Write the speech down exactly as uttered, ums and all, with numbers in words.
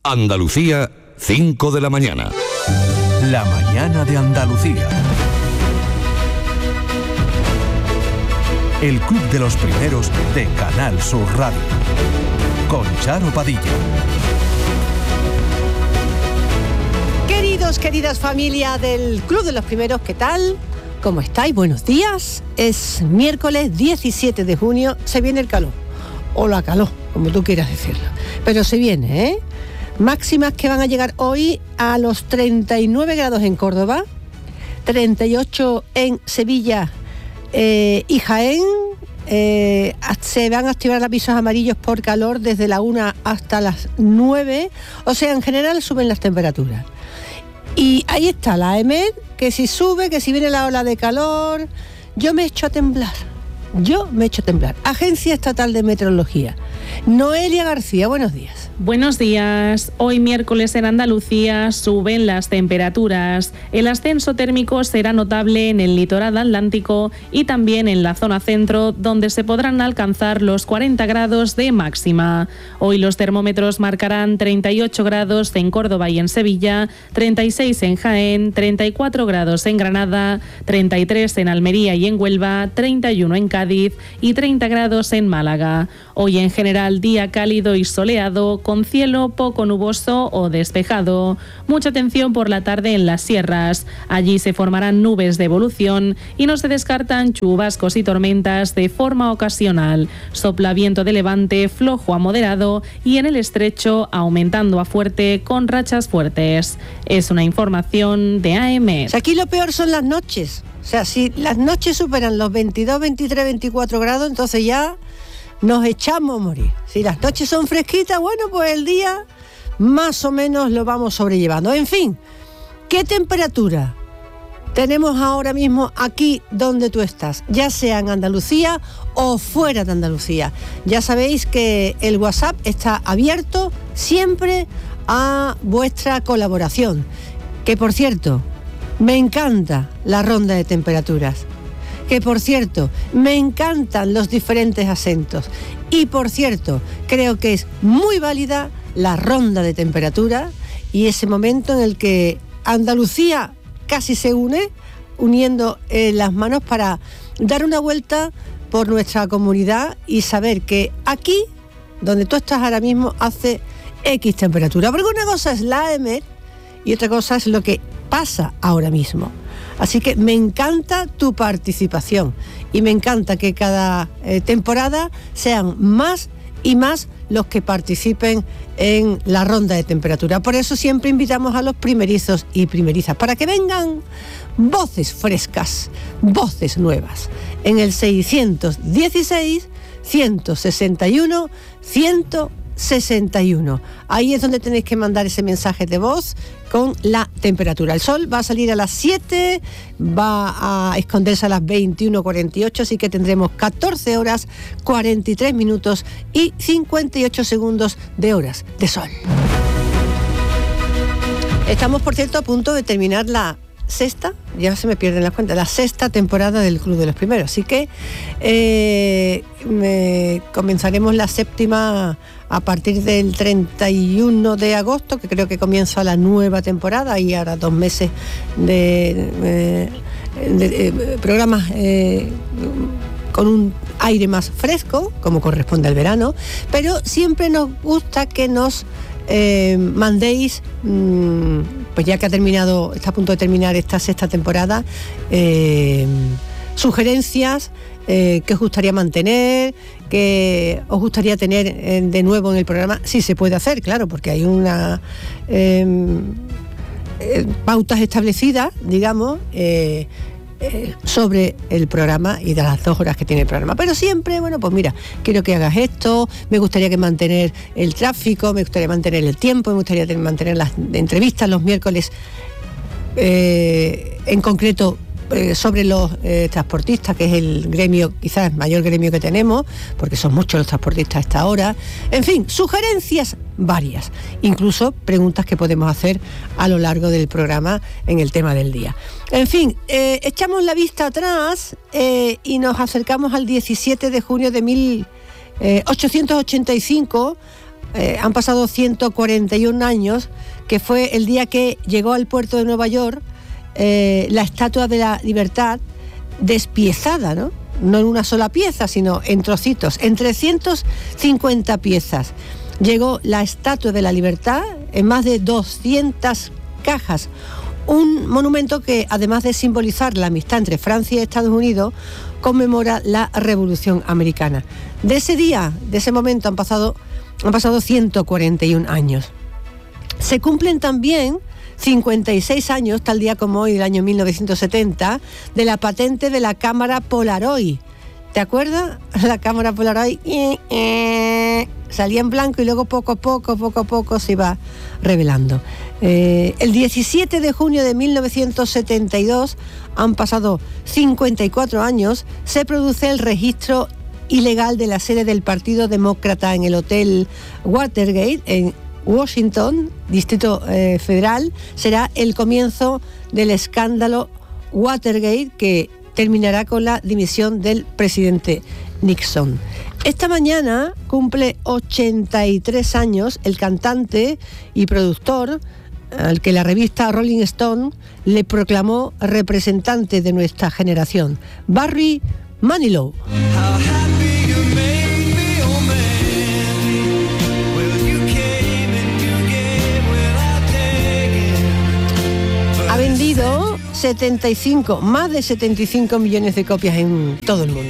Andalucía, cinco de la mañana. La mañana de Andalucía. El Club de los Primeros de Canal Sur Radio. Con Charo Padilla. Queridos, queridas familia del Club de los Primeros, ¿qué tal? ¿Cómo estáis? Buenos días. Es miércoles diecisiete de junio. Se viene el calor. O la calor, como tú quieras decirlo. Pero se viene, ¿eh? Máximas que van a llegar hoy a los treinta y nueve grados en Córdoba, treinta y ocho en Sevilla eh, y Jaén. Eh, se van a activar avisos amarillos por calor desde la una hasta las nueve. O sea, en general suben las temperaturas. Y ahí está la E M E D, que si sube, que si viene la ola de calor, yo me echo a temblar. Yo me echo a temblar. Agencia Estatal de Meteorología. Noelia García, buenos días. Buenos días. Hoy miércoles en Andalucía suben las temperaturas. El ascenso térmico será notable en el litoral atlántico y también en la zona centro, donde se podrán alcanzar los cuarenta grados de máxima. Hoy los termómetros marcarán treinta y ocho grados en Córdoba y en Sevilla, treinta y seis en Jaén, treinta y cuatro grados en Granada, treinta y tres en Almería y en Huelva, treinta y uno en Cádiz y treinta grados en Málaga. Hoy en general día cálido y soleado, con cielo poco nuboso o despejado. Mucha atención por la tarde en las sierras. Allí se formarán nubes de evolución y no se descartan chubascos y tormentas de forma ocasional. Sopla viento de levante flojo a moderado y en el estrecho aumentando a fuerte con rachas fuertes. Es una información de A M E D. O sea, aquí lo peor son las noches. O sea, si las noches superan los veintidós, veintitrés, veinticuatro grados, entonces ya nos echamos a morir. Si las noches son fresquitas, bueno, pues el día más o menos lo vamos sobrellevando. En fin, ¿qué temperatura tenemos ahora mismo aquí donde tú estás? Ya sea en Andalucía o fuera de Andalucía. Ya sabéis que el WhatsApp está abierto siempre a vuestra colaboración. Que por cierto, me encanta la ronda de temperaturas. Que por cierto, me encantan los diferentes acentos. Y por cierto, creo que es muy válida la ronda de temperatura y ese momento en el que Andalucía casi se une, uniendo eh, las manos para dar una vuelta por nuestra comunidad y saber que aquí, donde tú estás ahora mismo, hace X temperatura. Porque una cosa es la E M E D y otra cosa es lo que pasa ahora mismo. Así que me encanta tu participación y me encanta que cada eh, temporada sean más y más los que participen en la ronda de temperatura. Por eso siempre invitamos a los primerizos y primerizas para que vengan voces frescas, voces nuevas en el seiscientos dieciséis, ciento sesenta y uno, ciento sesenta y uno. Ahí es donde tenéis que mandar ese mensaje de voz con la temperatura. El sol va a salir a las siete, va a esconderse a las veintiuno cuarenta y ocho, así que tendremos catorce horas, cuarenta y tres minutos y cincuenta y ocho segundos de horas de sol. Estamos, por cierto, a punto de terminar la sexta, ya se me pierden las cuentas, la sexta temporada del Club de los Primeros, así que eh, me, comenzaremos la séptima a partir del treinta y uno de agosto, que creo que comienza la nueva temporada y ahora dos meses de, de, de, de programas eh, con un aire más fresco, como corresponde al verano, pero siempre nos gusta que nos Eh, mandéis, mmm, pues ya que ha terminado, está a punto de terminar esta sexta temporada, eh, sugerencias eh, que os gustaría mantener, que os gustaría tener eh, de nuevo en el programa, si se puede hacer, claro, porque hay una eh, eh, pautas establecidas, digamos, eh, Eh, sobre el programa y de las dos horas que tiene el programa, pero siempre, bueno, pues mira, quiero que hagas esto, me gustaría que mantener el tráfico, me gustaría mantener el tiempo, me gustaría mantener las entrevistas los miércoles, eh, en concreto eh, sobre los eh, transportistas, que es el gremio, quizás el mayor gremio que tenemos, porque son muchos los transportistas a esta hora. En fin, sugerencias varias, incluso preguntas que podemos hacer a lo largo del programa en el tema del día. En fin, eh, echamos la vista atrás eh, y nos acercamos al diecisiete de junio de mil ochocientos ochenta y cinco, eh, han pasado ciento cuarenta y un años, que fue el día que llegó al puerto de Nueva York eh, la Estatua de la Libertad despiezada, ¿no? No en una sola pieza, sino en trocitos, en trescientas cincuenta piezas. Llegó la Estatua de la Libertad en más de doscientas cajas. Un monumento que, además de simbolizar la amistad entre Francia y Estados Unidos, conmemora la Revolución Americana. De ese día, de ese momento, han pasado, han pasado ciento cuarenta y un años. Se cumplen también cincuenta y seis años, tal día como hoy, del año mil novecientos setenta, de la patente de la cámara Polaroid. ¿Te acuerdas? La cámara Polaroid eh, eh, salía en blanco y luego poco a poco, poco a poco se iba revelando. Eh, el diecisiete de junio de mil novecientos setenta y dos, han pasado cincuenta y cuatro años, se produce el registro ilegal de la sede del Partido Demócrata en el Hotel Watergate, en Washington, Distrito eh, Federal. Será el comienzo del escándalo Watergate, que terminará con la dimisión del presidente Nixon. Esta mañana cumple ochenta y tres años el cantante y productor al que la revista Rolling Stone le proclamó representante de nuestra generación, Barry Manilow. Ha vendido setenta y cinco, más de setenta y cinco millones de copias en todo el mundo.